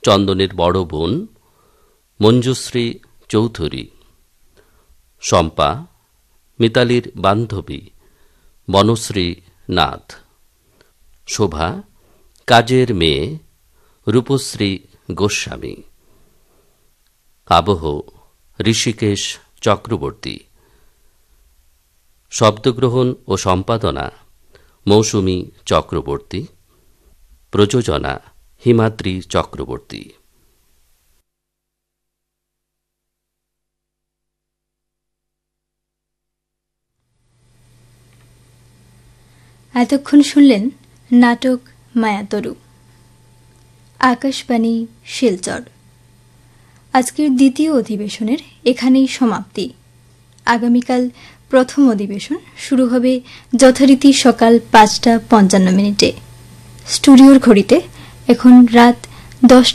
চন্দনের বড় বোন মঞ্জুশ্রী চৌধুরী, শম্পা মিতালির বান্ধবী বনশ্রী নাথ, শোভা কাজের মেয়ে রূপশ্রী গোস্বামী, আবহ ঋষিকেশ চক্রবর্তী, শব্দগ্রহণ ও সম্পাদনা মৌসুমী চক্রবর্তী, প্রযোজনা হিমাদ্রি চক্রবর্তী। এতক্ষণ শুনলেন নাটক মায়াতরু। আকাশবাণী শিলচর। আজকের দ্বিতীয় অধিবেশনের এখানেই সমাপ্তি। আগামীকাল প্রথম অধিবেশন শুরু হবে যথারীতি সকাল ৫:৫৫। স্টুডিওর ঘড়িতে এখন রাত ১০